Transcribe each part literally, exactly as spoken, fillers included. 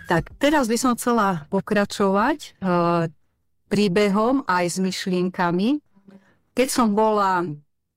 Tak teraz by som chcela pokračovať uh, príbehom aj s myšlienkami. Keď som bola,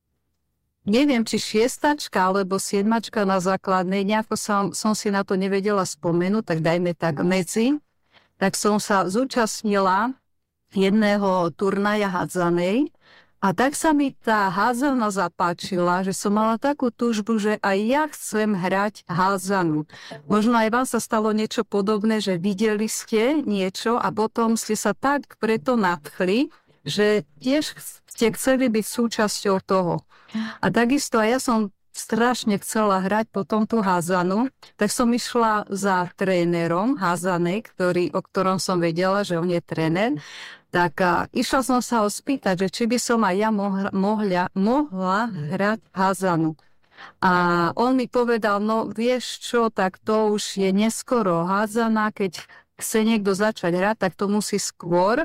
neviem, či šiestačka alebo siedmačka na základnej, nejako som, som si na to nevedela spomenúť, tak dajme tak medzi, tak som sa zúčastnila jedného turnaja hádzanej. A tak sa mi tá hádzana zapáčila, že som mala takú túžbu, že aj ja chcem hrať hádzanu. Možno aj vám sa stalo niečo podobné, že videli ste niečo a potom ste sa tak preto nadchli, že tiež ste chceli byť súčasťou toho. A takisto aj ja som strašne chcela hrať potom tú hádzanu, tak som išla za trénerom hádzanej, ktorý, o ktorom som vedela, že on je tréner. Tak a, išla som sa ho spýtať, že či by som aj ja mohla, mohla, mohla hrať hádzanu. A on mi povedal, no vieš čo, tak to už je neskoro hádzana, keď chce niekto začať hrať, tak to musí skôr.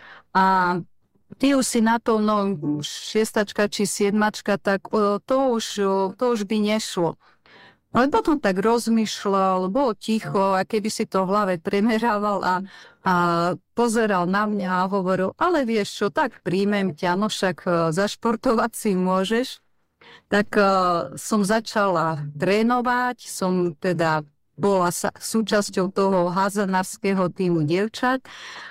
A ty už si na to, no šiestačka či siedmačka, tak o, to, už, o, to už by nešlo. Ale potom tak rozmýšľal, bol ticho a keby si to v hlave premerával a, a pozeral na mňa a hovoril, ale vieš čo, tak príjmem ťa, no však zašportovať si môžeš. Tak uh, som začala trénovať, som teda bola sa, súčasťou toho hádzanárskeho týmu dievčat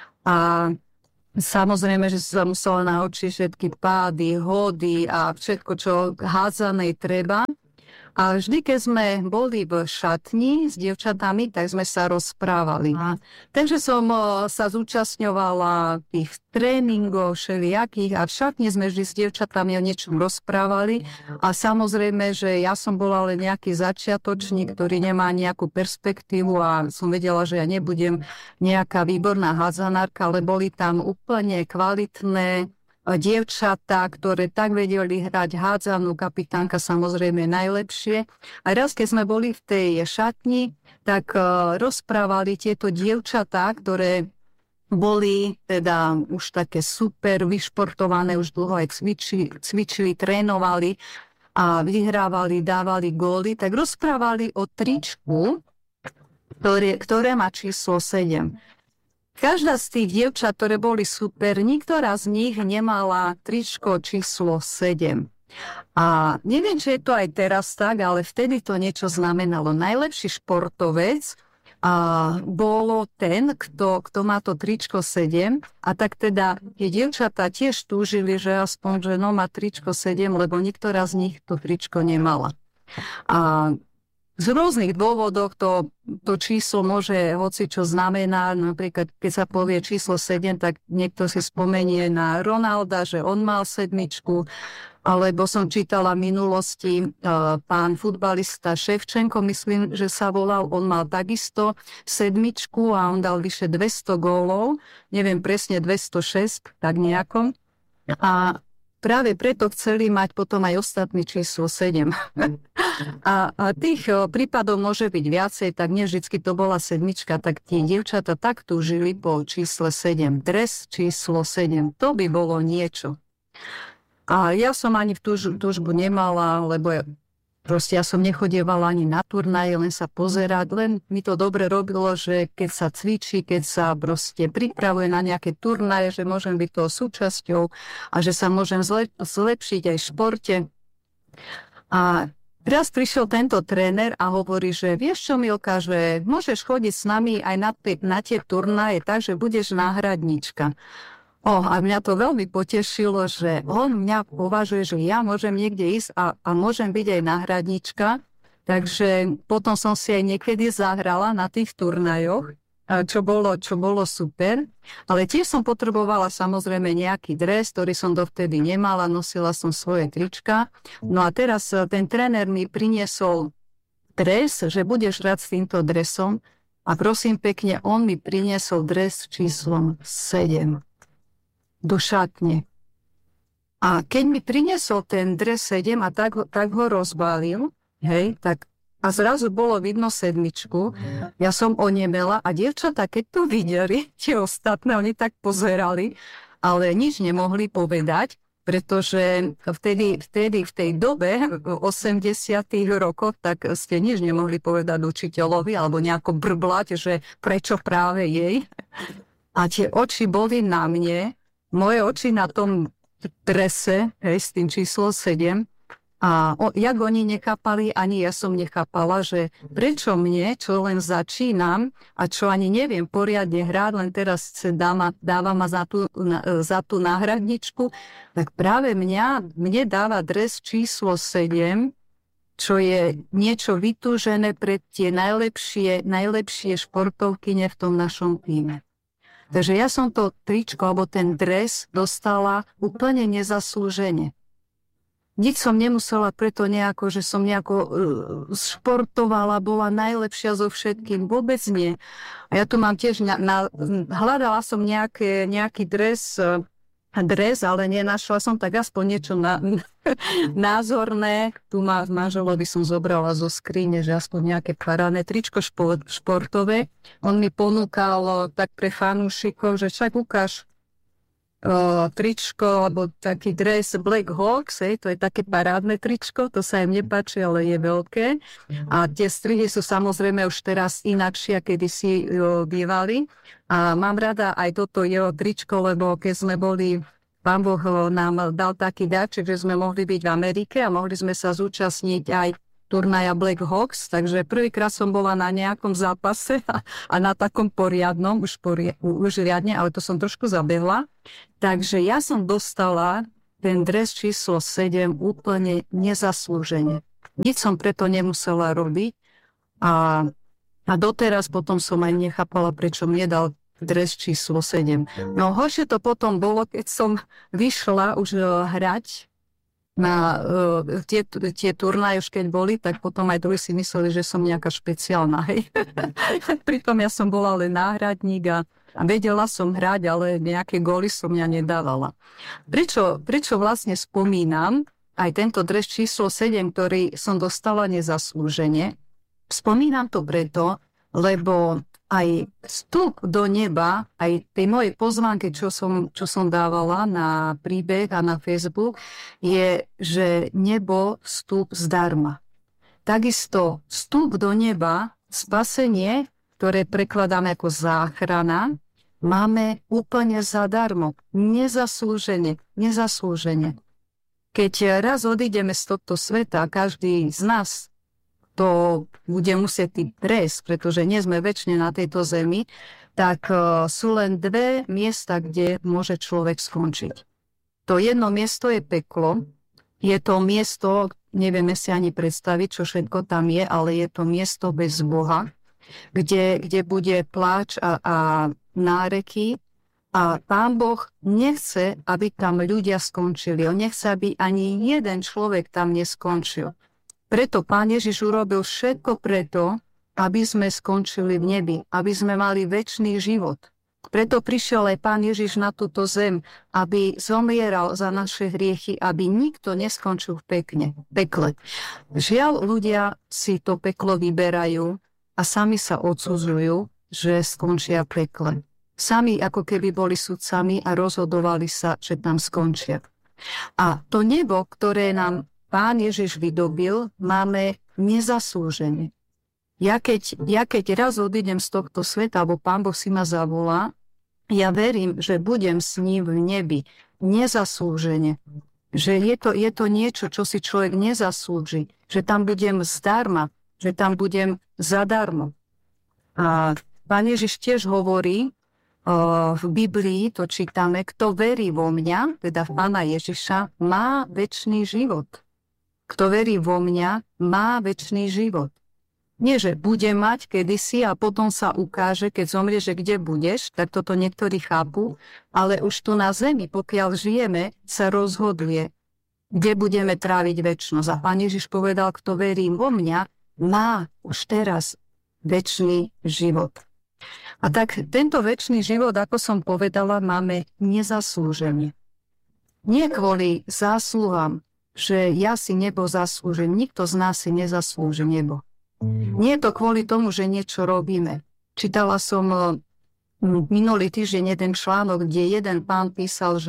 a samozrejme, že som sa musela naučiť všetky pády, hody a všetko, čo hádzanej treba. A vždy, keď sme boli v šatni s dievčatami, tak sme sa rozprávali. A takže som o, sa zúčastňovala tých tréningov všelijakých a v šatni sme vždy s dievčatami o niečom rozprávali. A samozrejme, že ja som bola len nejaký začiatočník, ktorý nemá nejakú perspektívu a som vedela, že ja nebudem nejaká výborná hádzanárka, ale boli tam úplne kvalitné dievčatá, ktoré tak vedeli hrať hádzanú, kapitánka samozrejme najlepšie. A raz, keď sme boli v tej šatni, tak uh, rozprávali tieto dievčatá, ktoré boli teda už také super vyšportované, už dlho aj cvičili, cvičili, trénovali a vyhrávali, dávali góly, tak rozprávali o tričku, ktoré, ktoré má číslo sedem. Každá z tých dievčat, ktoré boli super, niktorá z nich nemala tričko číslo sedem. A neviem, či je to aj teraz tak, ale vtedy to niečo znamenalo. Najlepší športovec a bolo ten, kto, kto má to tričko sedem. A tak teda tie dievčatá tiež túžili, že aspoň, že no má tričko sedem, lebo niktorá z nich to tričko nemala. A z rôznych dôvodov to, to číslo môže hoci čo znamená. Napríklad, keď sa povie číslo sedem, tak niekto si spomenie na Ronalda, že on mal sedmičku. Alebo som čítala v minulosti uh, pán futbalista Ševčenko, myslím, že sa volal, on mal takisto sedmičku a on dal vyše dvesto gólov. Neviem presne, dvestošesť, tak nejako. A práve preto chceli mať potom aj ostatný číslo sedem. A, a tých o, prípadov môže byť viacej, tak nie vždycky to bola sedmička, tak tie dievčatá tak túžili po čísle sedem. Dres číslo sedem, to by bolo niečo. A ja som ani v túž, túžbu nemala, lebo ja, proste ja som nechodievala ani na turnaje, len sa pozerať, len mi to dobre robilo, že keď sa cvičí, keď sa proste pripravuje na nejaké turnaje, že môžem byť toho súčasťou a že sa môžem zle, zlepšiť aj v športe. A raz prišiel tento tréner a hovorí, že vieš čo, Milka, že môžeš chodiť s nami aj na, t- na tie turnaje, takže budeš náhradnička. O, a mňa to veľmi potešilo, že on mňa považuje, že ja môžem niekde ísť a, a môžem byť aj náhradnička. Takže potom som si aj niekedy zahrala na tých turnajoch, čo bolo, čo bolo super. Ale tiež som potrebovala samozrejme nejaký dres, ktorý som dovtedy nemala, nosila som svoje trička. No a teraz ten tréner mi priniesol dres, že budeš hrať s týmto dresom. A prosím pekne, on mi priniesol dres číslom sedem do šatne. A keď mi priniesol ten dres sedem a tak, tak ho rozbalil, hej, tak a zrazu bolo vidno sedmičku, ja som onemela a dievčatá, keď to videli, tie ostatné, oni tak pozerali, ale nič nemohli povedať. pretože vtedy, vtedy v tej dobe, v osemdesiatych rokoch, tak ste nič nemohli povedať učiteľovi alebo nejako brblať, že prečo práve jej. A tie oči boli na mne, moje oči na tom drese, hej, s tým číslo sedem. A o, jak oni nechápali, ani ja som nechápala, že prečo mne, čo len začínam a čo ani neviem poriadne hrať, len teraz dáva, dáva ma za tú, na, za tú náhradničku, tak práve mňa, mne dáva dres číslo sedem, čo je niečo vytúžené pre tie najlepšie, najlepšie športovkyne v tom našom týme. Takže ja som to tričko, alebo ten dres dostala úplne nezaslúžene. Nič som nemusela preto nejako, že som nejako uh, športovala, bola najlepšia zo všetkým. Vôbec nie. A ja tu mám tiež, na, na, hľadala som nejaké, nejaký dres, uh, dres, ale nenašla som, tak aspoň niečo na, názorné. Tu ma manželovi som zobrala zo skrine, že aspoň nejaké parádne tričko šport, športové. On mi ponúkal uh, tak pre fanúšikov, že však ukáž Uh, tričko, alebo taký dres Black Hawks, hej, to je také parádne tričko, to sa im nepáči, ale je veľké. A tie strihy sú samozrejme už teraz inakšie, kedy si uh, bývali. A mám rada aj toto jeho tričko, lebo keď sme boli, Pán Boh nám dal taký dáček, že sme mohli byť v Amerike a mohli sme sa zúčastniť aj turnaja Black Hawks, takže prvýkrát som bola na nejakom zápase a, a na takom poriadnom, už, poria, už riadne, ale to som trošku zabehla. Takže ja som dostala ten dres číslo sedem úplne nezaslúžene. Nič som preto nemusela robiť a, a doteraz potom som aj nechápala, prečo mne dal dres číslo sedem. No horšie to potom bolo, keď som vyšla už hrať na uh, tie, tie turnaje, už keď boli, tak potom aj druhí si mysleli, že som nejaká špeciálna, hej. Pritom ja som bola len náhradník a, a vedela som hrať, ale nejaké góly som ja nedávala. Prečo, prečo vlastne spomínam aj tento dres číslo sedem, ktorý som dostala nezaslúžene? Spomínam to preto, lebo aj vstup do neba, aj tej mojej pozvánke, čo som, čo som dávala na príbeh a na Facebook, je, že nebo vstup zdarma. Takisto vstup do neba, spasenie, ktoré prekladáme ako záchrana, máme úplne zadarmo, nezaslúžene, nezaslúžene. Keď raz odídeme z tohto sveta, každý z nás to bude musieť ísť dres, pretože nie sme večne na tejto zemi, tak uh, sú len dve miesta, kde môže človek skončiť. To jedno miesto je peklo. Je to miesto, nevieme si ani predstaviť, čo všetko tam je, ale je to miesto bez Boha, kde, kde bude pláč a, a náreky. A Pán Boh nechce, aby tam ľudia skončili. On nechce, aby ani jeden človek tam neskončil. Preto Pán Ježiš urobil všetko preto, aby sme skončili v nebi, aby sme mali večný život. Preto prišiel aj Pán Ježiš na túto zem, aby zomieral za naše hriechy, aby nikto neskončil v pekne, pekle. Žiaľ, ľudia si to peklo vyberajú a sami sa odsudzujú, že skončia v pekle. Sami ako keby boli sudcami a rozhodovali sa, že tam skončia. A to nebo, ktoré nám Pán Ježiš vydobil, máme nezaslúžene. Ja keď, ja keď raz odídem z tohto sveta, alebo Pán Boh si ma zavolá, ja verím, že budem s ním v nebi nezaslúžene. Že je to, je to niečo, čo si človek nezaslúži. Že tam budem zdarma, že tam budem zadarmo. A Pán Ježiš tiež hovorí, v Biblii to čítame, kto verí vo mňa, teda v Pána Ježiša, má večný život. Kto verí vo mňa, má večný život. Nie, že bude mať kedysi a potom sa ukáže, keď zomrie, že kde budeš, tak toto niektorí chápu, ale už tu na zemi, pokiaľ žijeme, sa rozhoduje, kde budeme tráviť večnosť. A Pán Ježiš povedal, kto verí vo mňa, má už teraz večný život. A tak tento večný život, ako som povedala, máme nezaslúžene. Nie kvôli zásluhám, že ja si nebo zaslúžim. Nikto z nás si nezaslúži nebo. Nie je to kvôli tomu, že niečo robíme. Čítala som minulý týždeň jeden článok, kde jeden pán písal, že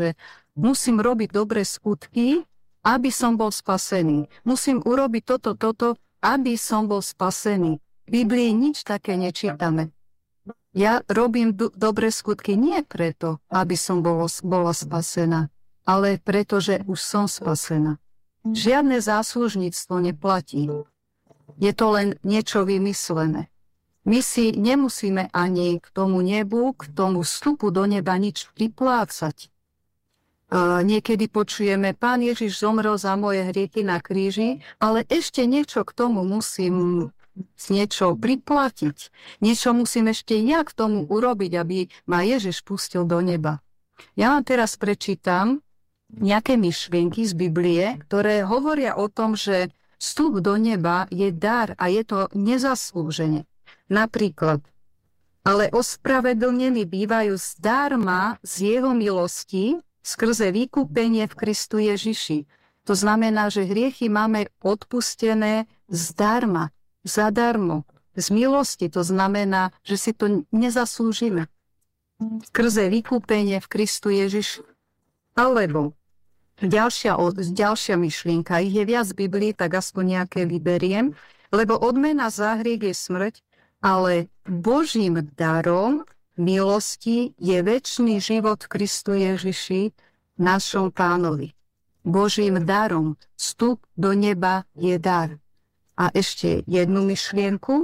Musím robiť dobré skutky, aby som bol spasený. Musím urobiť toto, toto, aby som bol spasený. V Biblii nič také nečítame. Ja robím do- dobré skutky nie preto, aby som bolo, bola spasená, ale preto, že už som spasená. Žiadne záslužníctvo neplatí. Je to len niečo vymyslené. My si nemusíme ani k tomu nebu, k tomu vstupu do neba nič priplácať. Uh, niekedy počujeme, Pán Ježiš zomrel za moje hriechy na kríži, ale ešte niečo k tomu musím niečo priplatiť. Niečo musím ešte ja k tomu urobiť, aby ma Ježiš pustil do neba. Ja vám teraz prečítam nejaké myšlienky z Biblie, ktoré hovoria o tom, že vstup do neba je dar a je to nezaslúžene. Napríklad, ale ospravedlnení bývajú zdarma z jeho milosti, skrze vykúpenie v Kristu Ježiši. To znamená, že hriechy máme odpustené zdarma, zadarmo, z milosti. To znamená, že si to nezaslúžime. Skrze vykúpenie v Kristu Ježiši. Alebo ďalšia, ďalšia myšlienka, ich je viac v Biblii, tak aspoň nejaké vyberiem, lebo odmena za hriech je smrť, ale Božím darom milosti je večný život v Kristu Ježiši, našom Pánovi. Božím darom vstup do neba je dar. A ešte jednu myšlienku.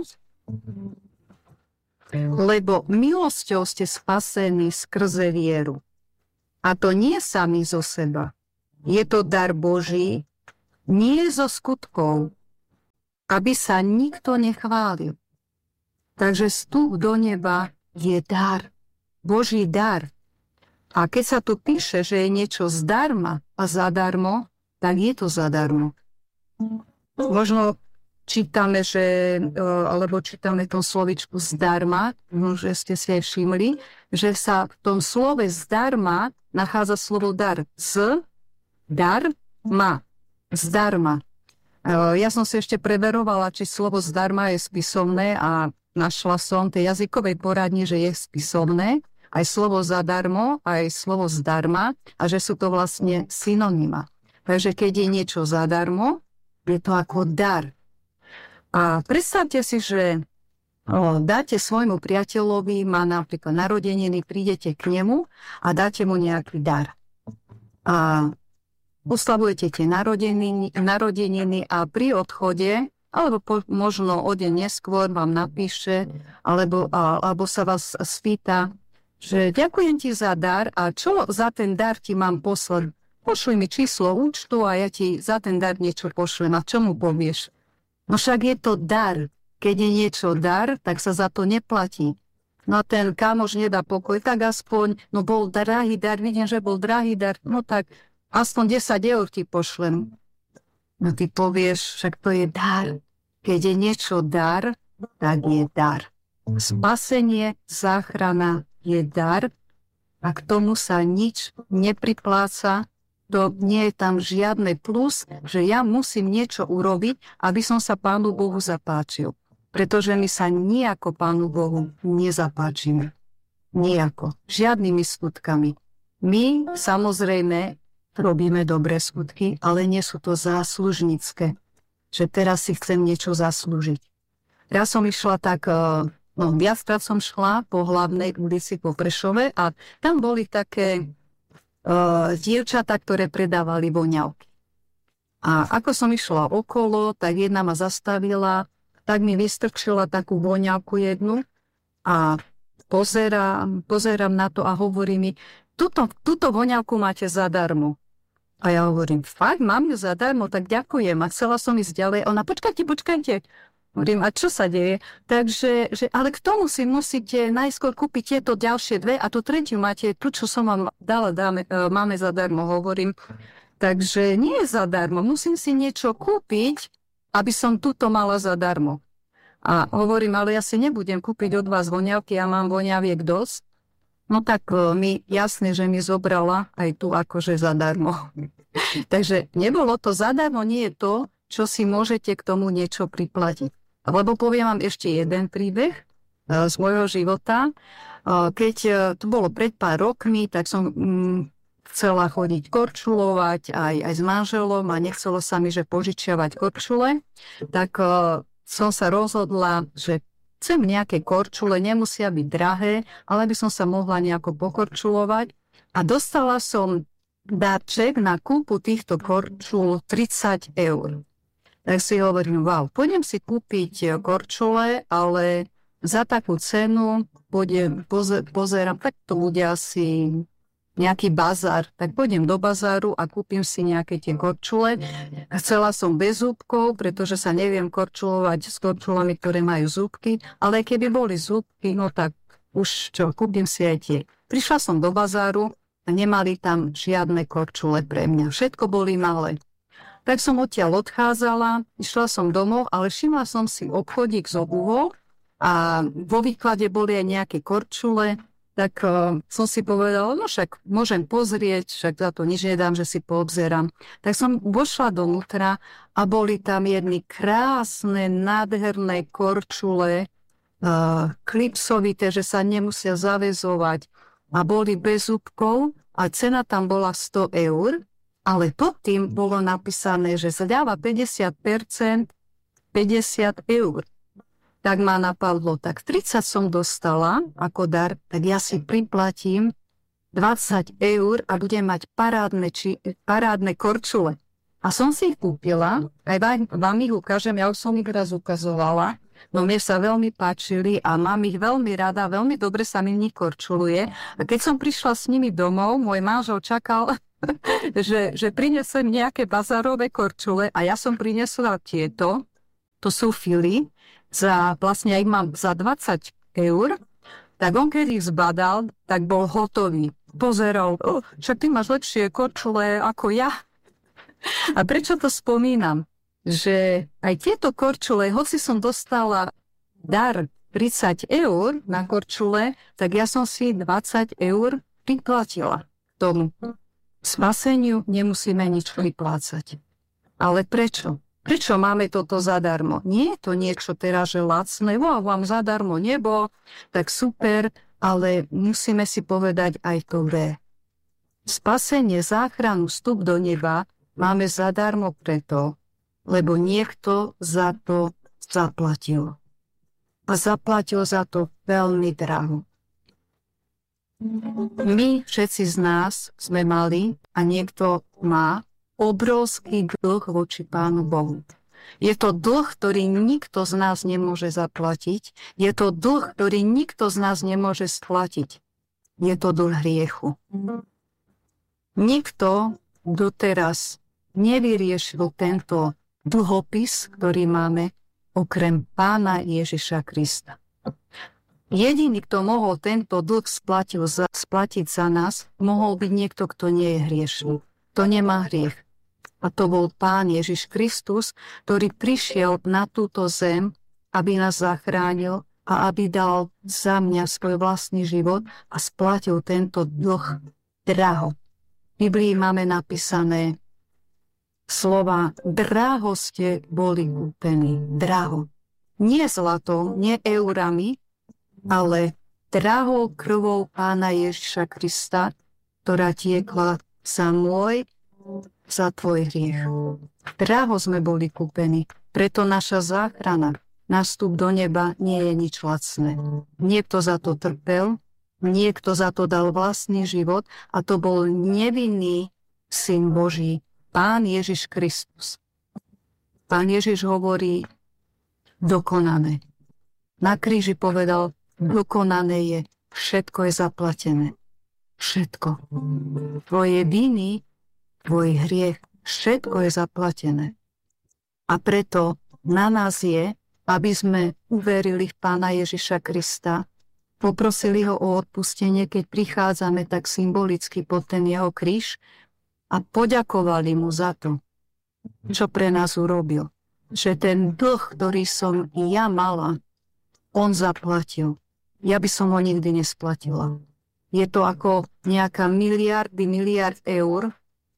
Lebo milosťou ste spasení skrze vieru. A to nie sami zo seba. Je to dar Boží, nie zo skutkov, aby sa nikto nechválil. Takže vstup do neba je dar. Boží dar. A keď sa tu píše, že je niečo zdarma a zadarmo, tak je to zadarmo. Možno čítame, že, alebo čítame to slovičku zdarma, že ste si aj všimli, že sa v tom slove zdarma nachádza slovo dar. Z, dar, ma. Zdarma. Ja som si ešte preverovala, či slovo zdarma je spisovné a našla som tej jazykovej poradni, že je spisovné, aj slovo zadarmo, aj slovo zdarma a že sú to vlastne synonyma. Takže keď je niečo zadarmo, je to ako dar. A predstavte si, že o, dáte svojmu priateľovi, má napríklad narodeniny, prídete k nemu a dáte mu nejaký dar. A oslavujete tie narodeniny, narodeniny a pri odchode alebo po, možno o deň neskôr vám napíše, alebo, a, alebo sa vás spýta, že ďakujem ti za dar a čo za ten dar ti mám poslať? Pošli mi číslo účtu a ja ti za ten dar niečo pošlem. A čo mu povieš? No však je to dar. Keď je niečo dar, tak sa za to neplatí. No a ten kamoš nedá pokoj, tak aspoň, no bol drahý dar, vidím, že bol drahý dar, no tak aspoň desať eur ti pošlem. No ty povieš, však to je dar. Keď je niečo dar, tak je dar. Spasenie, záchrana je dar a k tomu sa nič nepripláca. To nie je tam žiadne plus, že ja musím niečo urobiť, aby som sa Pánu Bohu zapáčil. Pretože my sa nijako Pánu Bohu nezapáčime. Nijako. Žiadnymi skutkami. My samozrejme robíme dobré skutky, ale nie sú to záslužnícke. Že teraz si chcem niečo zaslúžiť. Ja som išla tak, no viackrát som šla po hlavnej ulici po Prešove a tam boli také uh, dievčatá, ktoré predávali voňavky. A ako som išla okolo, tak jedna ma zastavila, tak mi vystrčila takú voňavku jednu a pozerám, pozerám na to a hovorí mi, tuto, túto voňavku máte zadarmo. A ja hovorím, fakt, mám ju zadarmo, tak ďakujem. A chcela som ísť ďalej. Ona, počkajte, počkajte. Hovorím, a čo sa deje? Takže, že, ale k tomu si musíte najskôr kúpiť tieto ďalšie dve a tú tretiu máte, tu, čo som vám dala, dáme, máme zadarmo, hovorím. Takže nie je zadarmo, musím si niečo kúpiť, aby som túto mala zadarmo. A hovorím, ale ja si nebudem kúpiť od vás voňavky, ja mám voňaviek dosť. No tak mi jasne, že mi zobrala aj tu akože zadarmo. Takže nebolo to zadarmo, nie je to, čo si môžete k tomu niečo priplatiť. Lebo poviem vám ešte jeden príbeh z môjho života. Keď to bolo pred pár rokmi, tak som chcela chodiť korčulovať aj, aj s manželom a nechcelo sa mi, že požičiavať korčule, tak uh, som sa rozhodla, že chcem nejaké korčule, nemusia byť drahé, ale by som sa mohla nejako pokorčulovať. A dostala som darček na kúpu týchto korčul tridsať eur. Tak si hovorím, wow, pôjdem si kúpiť korčule, ale za takú cenu pôjdem, pozer, pozerám, tak to bude asi nejaký bazár. Tak pôjdem do bazáru a kúpim si nejaké tie korčule. Chcela som bez zúbkov, pretože sa neviem korčulovať s korčulami, ktoré majú zúbky, ale keby boli zúbky, no tak už čo, kúpim si aj tie. Prišla som do bazáru a nemali tam žiadne korčule pre mňa. Všetko boli malé. Tak som odtiaľ odchádzala, išla som domov, ale všimla som si obchodík z obuvou a vo výklade boli aj nejaké korčule. Tak uh, som si povedala, no však môžem pozrieť, však za to nič nedám, že si poobzerám. Tak som vošla donútra a boli tam jedny krásne, nádherné korčule, uh, klipsovité, že sa nemusia zaväzovať a boli bez zúbkov a cena tam bola sto eur, ale pod tým bolo napísané, že zľava päťdesiat percent, päťdesiat eur. Tak ma napadlo, tak tridsať som dostala ako dar, tak ja si priplatím dvadsať eur a budem mať parádne, či, parádne korčule. A som si ich kúpila, aj vám, vám ich ukážem, ja už som ich raz ukazovala, no mne sa veľmi páčili a mám ich veľmi rada, veľmi dobre sa mi v nich korčuluje. A keď som prišla s nimi domov, môj manžel čakal, že, že prinesem nejaké bazárové korčule a ja som prinesla tieto, to sú fily, za, vlastne ja ich mám za dvadsať eur, tak on keď ich zbadal, tak bol hotový. Pozeral, oh, však ty máš lepšie korčule ako ja. A prečo to spomínam? Že aj tieto korčule, hoci som dostala dar tridsať eur na korčule, tak ja som si dvadsať eur priplatila tomu. Spaseniu nemusíme nič priplácať. Ale prečo? Prečo máme toto zadarmo? Nie je to niečo teraz, že lacné, wow, vám zadarmo nebo, tak super, ale musíme si povedať aj to B. Spasenie, záchranu, vstup do neba máme zadarmo preto, lebo niekto za to zaplatil. A zaplatil za to veľmi draho. My všetci z nás sme mali a niekto má obrovský dlh voči Pánu Bohu. Je to dlh, ktorý nikto z nás nemôže zaplatiť. Je to dlh, ktorý nikto z nás nemôže splatiť. Je to dlh hriechu. Nikto doteraz nevyriešil tento dlhopis, ktorý máme, okrem Pána Ježiša Krista. Jediný, kto mohol tento dlh splatil za, splatiť za nás, mohol byť niekto, kto nie je hriešný. To nemá hriech. A to bol Pán Ježiš Kristus, ktorý prišiel na túto zem, aby nás zachránil a aby dal za mňa svoj vlastný život a splatil tento dlh draho. V Biblii máme napísané slova draho ste boli kúpení. Draho. Nie zlatom, nie eurami, ale drahou krvou Pána Ježiša Krista, ktorá tiekla za môj, za tvoj hriech. Draho sme boli kúpení, preto naša záchrana, nástup do neba nie je nič lacné. Niekto za to trpel, niekto za to dal vlastný život a to bol nevinný Syn Boží, Pán Ježiš Kristus. Pán Ježiš hovorí dokonané. Na kríži povedal, dokonané je, všetko je zaplatené. Všetko. Tvoje viny, tvoj hriech, všetko je zaplatené. A preto na nás je, aby sme uverili v Pána Ježiša Krista, poprosili ho o odpustenie, keď prichádzame tak symbolicky pod ten jeho kríž a poďakovali mu za to, čo pre nás urobil. Že ten dlh, ktorý som i ja mala, on zaplatil. Ja by som ho nikdy nesplatila. Je to ako nejaká miliardy, miliard eur.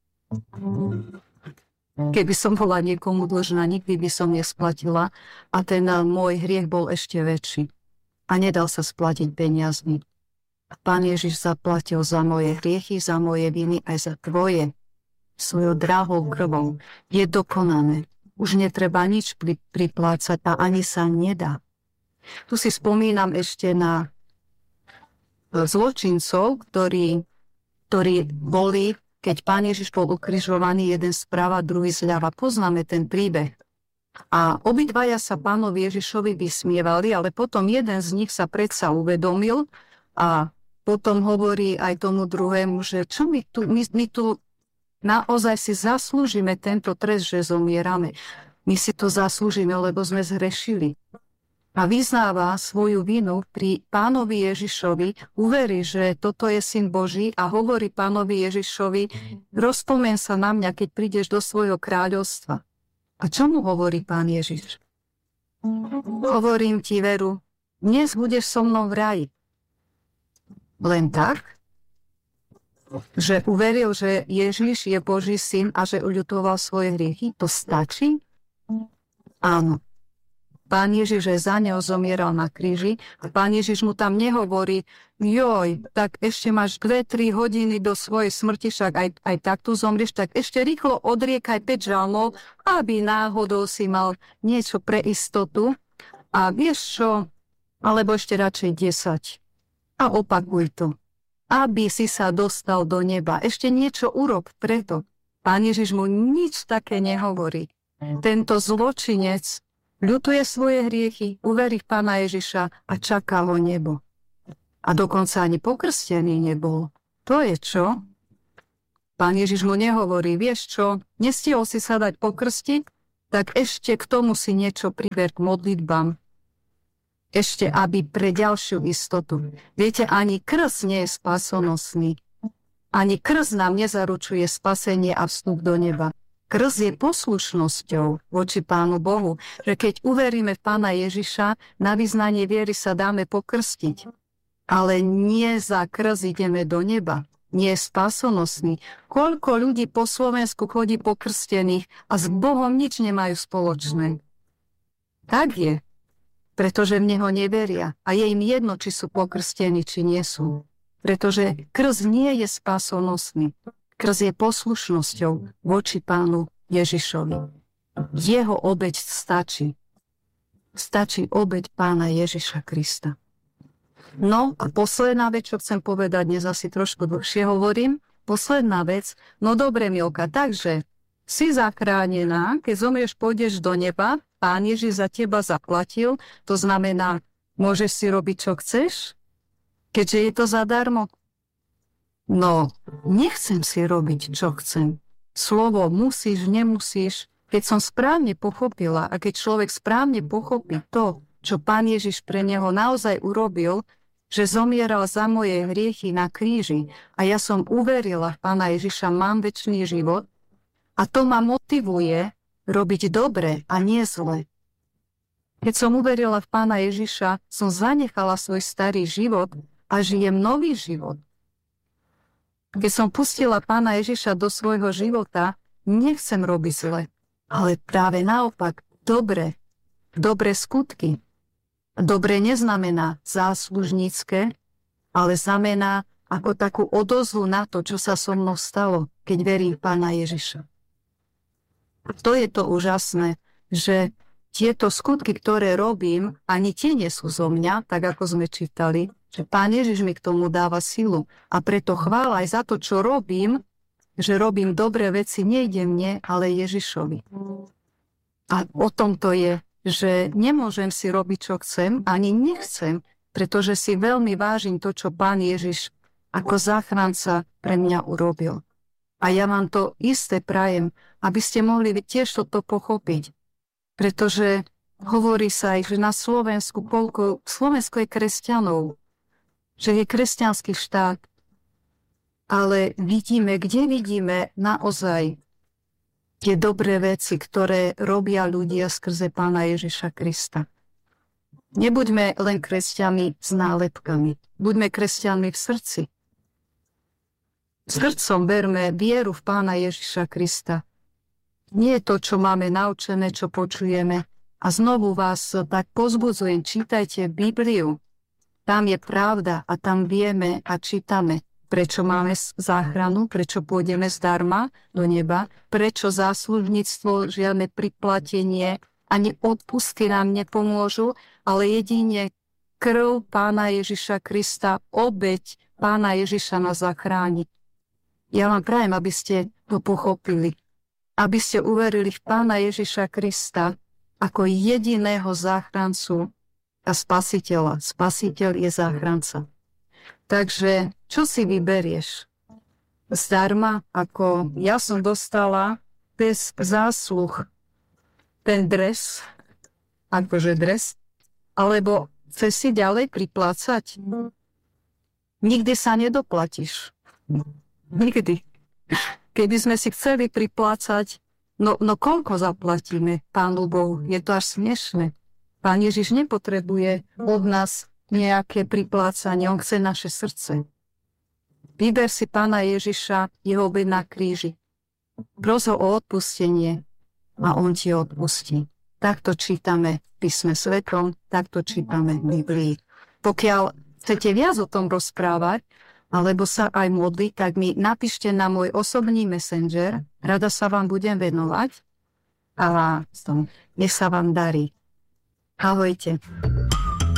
Keby som bola niekomu dlžná, nikdy by som nesplatila a ten môj hriech bol ešte väčší. A nedal sa splatiť peniazmi. Pán Ježiš zaplatil za moje hriechy, za moje viny aj za tvoje. Svojou drahou krvou je dokonané. Už netreba nič pri, priplácať a ani sa nedá. Tu si spomínam ešte na zločincov, ktorí, ktorí boli, keď Pán Ježiš bol ukrižovaný, jeden správa, druhý zľava. Poznáme ten príbeh. A obidvaja sa Pánovi Ježišovi vysmievali, ale potom jeden z nich sa predsa uvedomil a potom hovorí aj tomu druhému, že čo my tu, my, my tu naozaj si zaslúžime tento trest, že zomierame. My si to zaslúžime, lebo sme zhrešili. A vyznáva svoju vinu pri Pánovi Ježišovi, uverí, že toto je Syn Boží a hovorí Pánovi Ježišovi, rozpomen sa na mňa, keď prídeš do svojho kráľovstva. A čo mu hovorí Pán Ježiš? Hovorím ti, veru, dnes budeš so mnou v raji. Len tak, že uveril, že Ježiš je Boží syn a že uľutoval svoje hriechy, to stačí? Áno. Pán Ježiš že za neho zomieral na kríži a Pán Ježiš mu tam nehovorí, joj, tak ešte máš dve tri hodiny do svojej smrti, však aj, aj tak tu zomrieš, tak ešte rýchlo odriekaj päť žalmov, aby náhodou si mal niečo pre istotu. A vieš čo, alebo ešte radšej desať. A opakuj to, aby si sa dostal do neba. Ešte niečo urob preto. Pán Ježiš mu nič také nehovorí. Tento zločinec ľutuje svoje hriechy, uverí v Pána Ježiša a čaká ho nebo. A dokonca ani pokrstený nebol. To je čo? Pán Ježiš mu nehovorí, vieš čo, nestihol si sa dať pokrstiť, tak ešte k tomu si niečo priber k modlitbám. Ešte, aby pre ďalšiu istotu. Viete, ani krst nie je spasonosný. Ani krst nám nezaručuje spasenie a vstup do neba. Krst je poslušnosťou voči Pánu Bohu, že keď uveríme v Pána Ježiša, na vyznanie viery sa dáme pokrstiť. Ale nie za krst ideme do neba. Nie je spasonosný. Koľko ľudí po Slovensku chodí pokrstených a s Bohom nič nemajú spoločné. Tak je. Pretože v Neho neveria a je im jedno, či sú pokrstení, či nie sú. Pretože krst nie je spasonosný. Krst je poslušnosťou voči Pánu Ježišovi. Jeho obeť stačí. Stačí obeť Pána Ježiša Krista. No a posledná vec, čo chcem povedať, dnes asi trošku dlhšie hovorím, posledná vec, no dobre Milka, takže si zachránená, keď zomrieš, pôjdeš do neba, Pán Ježiš za teba zaplatil, to znamená, môžeš si robiť, čo chceš, keďže je to zadarmo. No, nechcem si robiť, čo chcem. Slovo musíš, nemusíš. Keď som správne pochopila a keď človek správne pochopí to, čo Pán Ježiš pre neho naozaj urobil, že zomieral za moje hriechy na kríži a ja som uverila v Pána Ježiša, mám večný život, a to ma motivuje robiť dobre a nie zle. Keď som uverila v Pána Ježiša, som zanechala svoj starý život a žijem nový život. Keď som pustila Pána Ježiša do svojho života, nechcem robiť zle, ale práve naopak, dobre, dobre skutky. Dobre neznamená záslužnícke, ale znamená ako takú odozvu na to, čo sa so mnou stalo, keď verím v Pána Ježiša. To je to úžasné, že tieto skutky, ktoré robím, ani tie nie sú zo mňa, tak ako sme čítali, že Pán Ježiš mi k tomu dáva silu. A preto chvála aj za to, čo robím, že robím dobré veci, nejde mne, ale Ježišovi. A o tom to je, že nemôžem si robiť, čo chcem, ani nechcem, pretože si veľmi vážim to, čo Pán Ježiš ako záchranca pre mňa urobil. A ja vám to isté prajem, aby ste mohli tiež toto pochopiť. Pretože hovorí sa aj, že na Slovensku, koľko, Slovensko je kresťanov, že je kresťanský štát. Ale vidíme, kde vidíme naozaj tie dobré veci, ktoré robia ľudia skrze Pána Ježiša Krista. Nebuďme len kresťanmi s nálepkami. Buďme kresťanmi v srdci. Srdcom berme vieru v Pána Ježiša Krista. Nie je to, čo máme naučené, čo počujeme. A znovu vás tak pozbudzujem, čítajte Bibliu. Tam je pravda a tam vieme a čítame, prečo máme záchranu, prečo pôjdeme zdarma do neba, prečo záslužníctvo, žiadne priplatenie, ani odpustky nám nepomôžu, ale jedine krv Pána Ježiša Krista, obeť Pána Ježiša nás zachráni. Ja vám prajem, aby ste to pochopili. Aby ste uverili v Pána Ježiša Krista ako jediného záchrancu a spasiteľa. Spasiteľ je záchranca. Takže, čo si vyberieš? Zdarma, ako ja som dostala bez zásluh ten dres, akože dres, alebo chceš si ďalej priplácať? Nikdy sa nedoplatíš. Nikdy. Keby sme si chceli priplácať, no, no koľko zaplatíme Pánu Bohu? Je to až smiešne. Pán Ježiš nepotrebuje od nás nejaké priplácanie, on chce naše srdce. Vyber si Pána Ježiša, jeho obeť na kríži. Pros ho o odpustenie a on ti odpustí. Takto čítame v písme svetom, takto čítame v Biblii. Pokiaľ chcete viac o tom rozprávať, alebo sa aj modliť, tak mi napíšte na môj osobný messenger. Rada sa vám budem venovať. A nech sa vám darí. Ahojte.